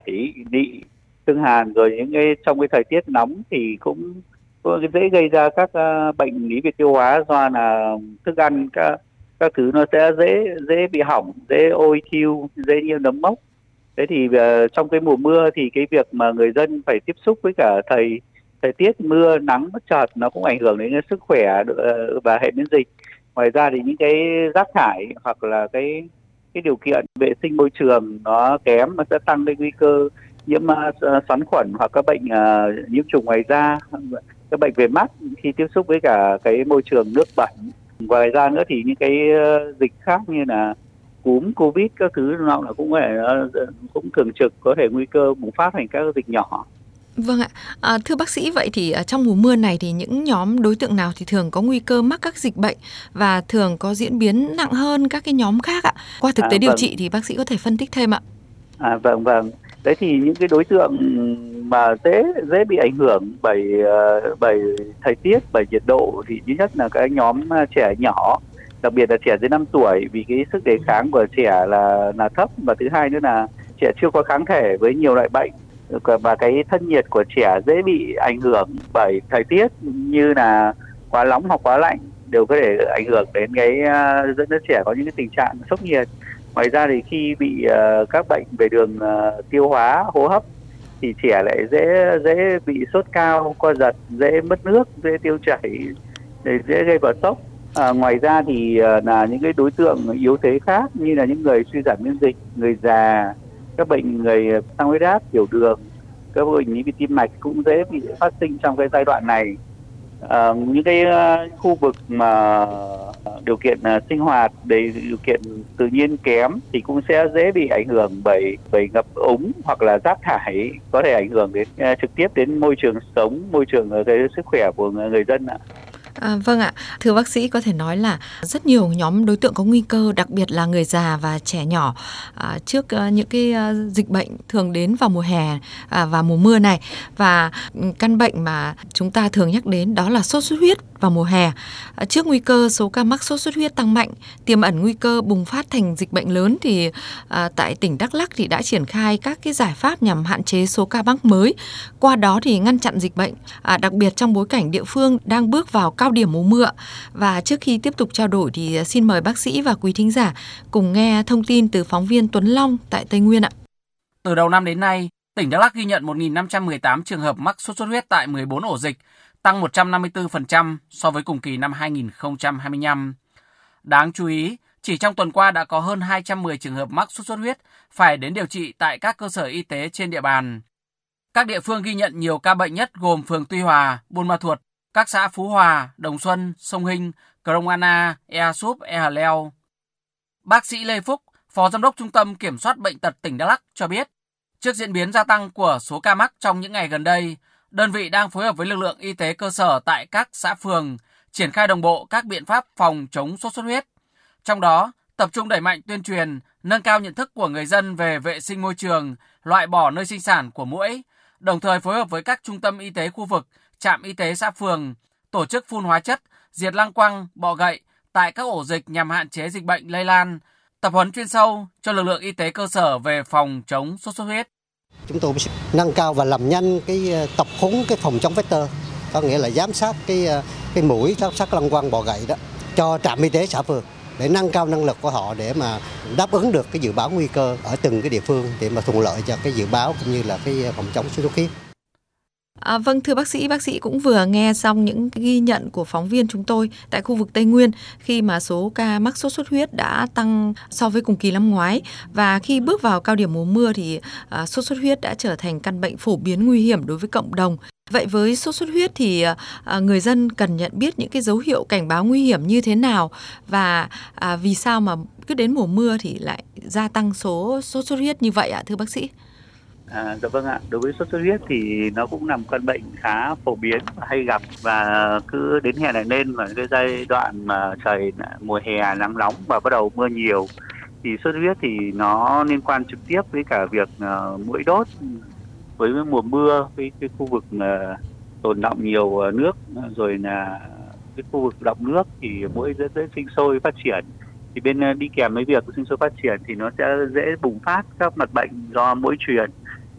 nị, thương hàn, rồi những cái trong cái thời tiết nóng thì cũng dễ gây ra các bệnh lý về tiêu hóa, do là thức ăn các thứ nó sẽ dễ dễ bị hỏng, dễ ôi thiu, dễ nhiễm nấm mốc. Thế thì trong cái mùa mưa thì cái việc mà người dân phải tiếp xúc với cả thời tiết mưa nắng bất chợt nó cũng ảnh hưởng đến sức khỏe và hệ miễn dịch. Ngoài ra thì những cái rác thải hoặc là cái điều kiện vệ sinh môi trường nó kém, nó sẽ tăng cái nguy cơ nhiễm xoắn khuẩn hoặc các bệnh nhiễm trùng ngoài da, các bệnh về mắt khi tiếp xúc với cả cái môi trường nước bẩn. Ngoài ra nữa thì những cái dịch khác như là cúm, covid các thứ nó là cũng thường trực có thể nguy cơ bùng phát thành các dịch nhỏ. Vâng ạ. Thưa bác sĩ, vậy thì trong mùa mưa này thì những nhóm đối tượng nào thì thường có nguy cơ mắc các dịch bệnh và thường có diễn biến nặng hơn các cái nhóm khác ạ? Qua thực tế điều trị thì bác sĩ có thể phân tích thêm ạ. Vâng. Đấy thì những cái đối tượng mà dễ bị ảnh hưởng bởi thời tiết, bởi nhiệt độ thì thứ nhất là cái nhóm trẻ nhỏ, đặc biệt là trẻ dưới 5 tuổi, vì cái sức đề kháng của trẻ là thấp, và thứ hai nữa là trẻ chưa có kháng thể với nhiều loại bệnh, và cái thân nhiệt của trẻ dễ bị ảnh hưởng bởi thời tiết như là quá nóng hoặc quá lạnh, đều có thể ảnh hưởng đến cái dẫn đến trẻ có những cái tình trạng sốc nhiệt. Ngoài ra thì khi bị các bệnh về đường tiêu hóa, hô hấp thì trẻ lại dễ bị sốt cao, co giật, dễ mất nước, dễ tiêu chảy, dễ gây vào sốc. Ngoài ra thì là những cái đối tượng yếu thế khác như là những người suy giảm miễn dịch, người già, các bệnh người tăng huyết áp, tiểu đường, các bệnh lý về tim mạch cũng dễ bị phát sinh trong cái giai đoạn này. Những cái khu vực mà điều kiện sinh hoạt, điều kiện tự nhiên kém thì cũng sẽ dễ bị ảnh hưởng bởi ngập úng hoặc là rác thải, có thể ảnh hưởng đến trực tiếp đến môi trường sống, môi trường cái sức khỏe của người dân ạ. Vâng ạ. Thưa bác sĩ, có thể nói là rất nhiều nhóm đối tượng có nguy cơ, đặc biệt là người già và trẻ nhỏ trước những cái dịch bệnh thường đến vào mùa hè và mùa mưa này. Và căn bệnh mà chúng ta thường nhắc đến đó là sốt xuất huyết vào mùa hè. Trước nguy cơ số ca mắc sốt xuất huyết tăng mạnh, tiềm ẩn nguy cơ bùng phát thành dịch bệnh lớn thì tại tỉnh Đắk Lắk thì đã triển khai các cái giải pháp nhằm hạn chế số ca mắc mới, qua đó thì ngăn chặn dịch bệnh, đặc biệt trong bối cảnh địa phương đang bước vào cao điểm mùa mưa. Và trước khi tiếp tục trao đổi thì xin mời bác sĩ và quý thính giả cùng nghe thông tin từ phóng viên Tuấn Long tại Tây Nguyên ạ. Từ đầu năm đến nay, tỉnh Đắk Lắk ghi nhận 1.518 trường hợp mắc sốt xuất huyết tại 14 ổ dịch, tăng 154% so với cùng kỳ năm 2025. Đáng chú ý, chỉ trong tuần qua đã có hơn 210 trường hợp mắc sốt xuất huyết phải đến điều trị tại các cơ sở y tế trên địa bàn. Các địa phương ghi nhận nhiều ca bệnh nhất gồm phường Tuy Hòa, Buôn Ma Thuột, các xã Phú Hòa, Đồng Xuân, Sông Hinh, Krông Anna, Ea Súp, Ea Leo. Bác sĩ Lê Phúc, Phó Giám đốc Trung tâm Kiểm soát Bệnh tật tỉnh Đắk Lắk cho biết, trước diễn biến gia tăng của số ca mắc trong những ngày gần đây, đơn vị đang phối hợp với lực lượng y tế cơ sở tại các xã phường, triển khai đồng bộ các biện pháp phòng chống sốt xuất huyết. Trong đó, tập trung đẩy mạnh tuyên truyền, nâng cao nhận thức của người dân về vệ sinh môi trường, loại bỏ nơi sinh sản của muỗi, đồng thời phối hợp với các trung tâm y tế khu vực, trạm y tế xã phường, tổ chức phun hóa chất, diệt lăng quăng, bọ gậy tại các ổ dịch nhằm hạn chế dịch bệnh lây lan, tập huấn chuyên sâu cho lực lượng y tế cơ sở về phòng chống sốt xuất huyết. Chúng tôi sẽ nâng cao và làm nhanh cái tập huấn cái phòng chống vector, có nghĩa là giám sát cái mũi, giám sát lăng quăng, bọ gậy đó cho trạm y tế xã phường để nâng cao năng lực của họ để mà đáp ứng được cái dự báo nguy cơ ở từng cái địa phương để mà thuận lợi cho cái dự báo cũng như là cái phòng chống sốt xuất huyết. Vâng, thưa bác sĩ cũng vừa nghe xong những ghi nhận của phóng viên chúng tôi tại khu vực Tây Nguyên khi mà số ca mắc sốt xuất huyết đã tăng so với cùng kỳ năm ngoái, và khi bước vào cao điểm mùa mưa thì sốt xuất huyết đã trở thành căn bệnh phổ biến nguy hiểm đối với cộng đồng. Vậy với sốt xuất huyết thì người dân cần nhận biết những cái dấu hiệu cảnh báo nguy hiểm như thế nào, và vì sao mà cứ đến mùa mưa thì lại gia tăng số sốt xuất huyết như vậy ạ, thưa bác sĩ? Dạ vâng ạ. Đối với sốt xuất huyết thì nó cũng là một căn bệnh khá phổ biến và hay gặp, và cứ đến hè này lên vào cái giai đoạn mà trời mùa hè nắng nóng và bắt đầu mưa nhiều thì sốt xuất huyết thì nó liên quan trực tiếp với cả việc muỗi đốt. Với mùa mưa, cái khu vực tồn đọng nhiều nước, rồi là cái khu vực đọng nước thì muỗi rất dễ sinh sôi phát triển. Thì đi kèm với việc sinh sôi phát triển thì nó sẽ dễ bùng phát các mật bệnh do muỗi truyền.